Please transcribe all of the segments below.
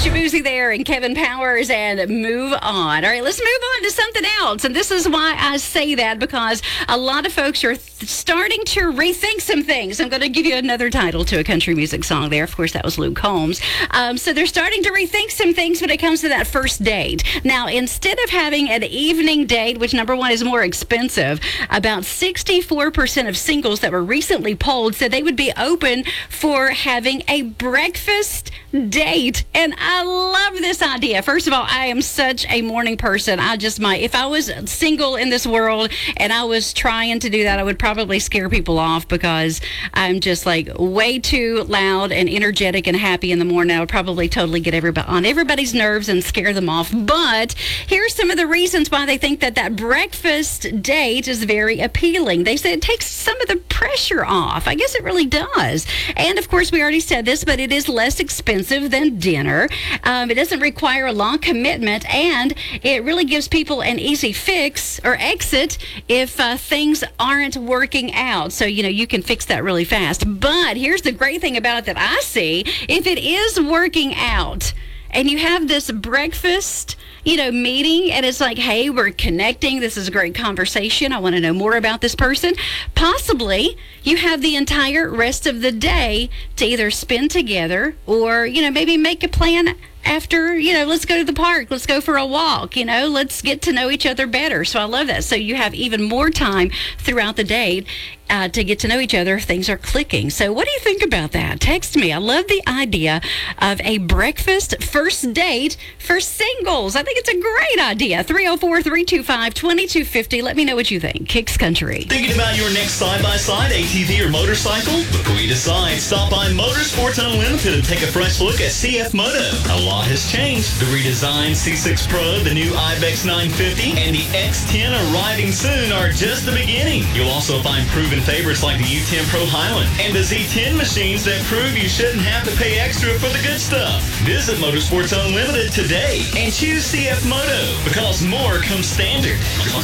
Shabuzi there and Kevin Powers and Move On. All right, let's move on to something else. And this is why I say that, because a lot of folks are starting to rethink some things. I'm going to give you another title to a country music song there. Of course, that was Luke Combs. So they're starting to rethink some things when it comes to that first date. Now, instead of having an evening date, which number one is more expensive, about 64% of singles that were recently polled said they would be open for having a breakfast date. And I love this idea. First of all, I am such a morning person. If I was single in this world and I was trying to do that, I would probably scare people off because I'm just like way too loud and energetic and happy in the morning. I would probably totally get everybody's nerves and scare them off. But here's some of the reasons why they think that breakfast date is very appealing. They say it takes some of the pressure off. I guess it really does. And of course, we already said this, but it is less expensive than dinner. It doesn't require a long commitment, and it really gives people an easy fix or exit if things aren't working out. So, you can fix that really fast. But here's the great thing about it that I see. If it is working out and you have this breakfast meeting, and it's like, hey, we're connecting. This is a great conversation. I want to know more about this person. Possibly you have the entire rest of the day to either spend together or, maybe make a plan after, let's go to the park. Let's go for a walk. Let's get to know each other better. So I love that. So you have even more time throughout the day to get to know each other if things are clicking. So what do you think about that? Text me. I love the idea of a breakfast first date for singles. I think it's a great idea. 304-325-2250. Let me know what you think. Kicks Country. Thinking about your next side-by-side, ATV, or motorcycle? Before you decide, stop by Motorsports Unlimited and take a fresh look at CF Moto. A lot has changed. The redesigned C6 Pro, the new Ibex 950, and the X10 arriving soon are just the beginning. You'll also find proven favorites like the U10 Pro Highland and the Z10 machines that prove you shouldn't have to pay extra for the good stuff. Visit Motorsports Unlimited today and choose CF Moto, because more comes standard.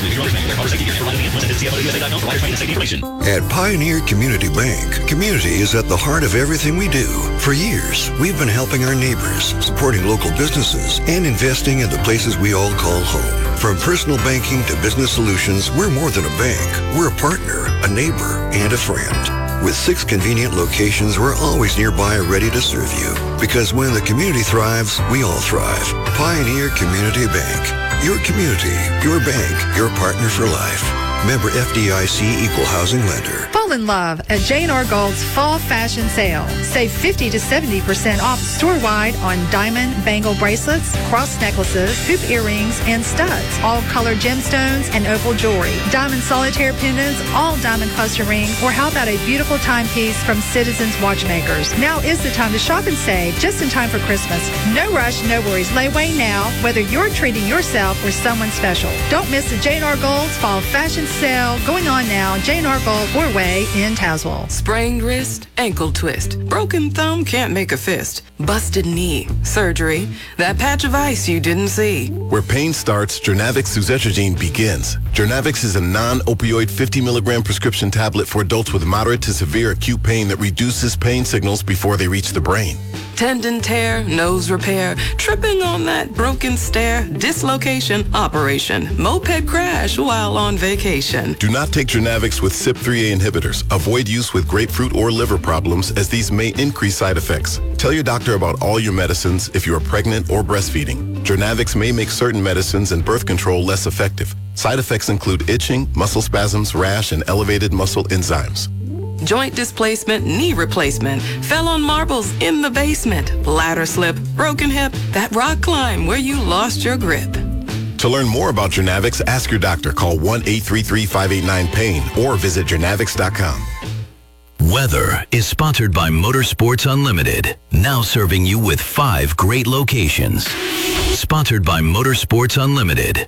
At Pioneer Community Bank, community is at the heart of everything we do. For years, we've been helping our neighbors, supporting local businesses, and investing in the places we all call home. From personal banking to business solutions, we're more than a bank. We're a partner, a neighbor, and a friend. With 6 convenient locations, we're always nearby ready to serve you. Because when the community thrives, we all thrive. Pioneer Community Bank. Your community, your bank, your partner for life. Member FDIC Equal Housing Lender. Fall in love at J&R Gold's Fall Fashion Sale. Save 50 to 70% off store-wide on diamond bangle bracelets, cross necklaces, hoop earrings, and studs. All colored gemstones and opal jewelry. Diamond solitaire pendants, all diamond cluster rings, or how about a beautiful timepiece from Citizens Watchmakers. Now is the time to shop and save, just in time for Christmas. No rush, no worries. Lay away now, whether you're treating yourself or someone special. Don't miss the J&R Gold's Fall Fashion Sale going on now. J&R Gold, Way in Tazewell. Sprained wrist, ankle twist, broken thumb, can't make a fist, busted knee, surgery, that patch of ice you didn't see. Where pain starts, Jernavix suzetrigine begins. Jernavix is a non-opioid 50 milligram prescription tablet for adults with moderate to severe acute pain that reduces pain signals before they reach the brain. Tendon tear, nose repair, tripping on that broken stair, dislocation, operation, moped crash while on vacation. Do not take Jernavix with CYP3A inhibitors. Avoid use with grapefruit or liver problems, as these may increase side effects. Tell your doctor about all your medicines if you are pregnant or breastfeeding. Jernavix may make certain medicines and birth control less effective. Side effects include itching, muscle spasms, rash, and elevated muscle enzymes. Joint displacement, knee replacement, fell on marbles in the basement, ladder slip, broken hip, that rock climb where you lost your grip. To learn more about Jernavix, ask your doctor. Call 1-833-589-PAIN or visit jernavix.com. Weather is sponsored by Motorsports Unlimited, now serving you with 5 great locations. Sponsored by Motorsports Unlimited.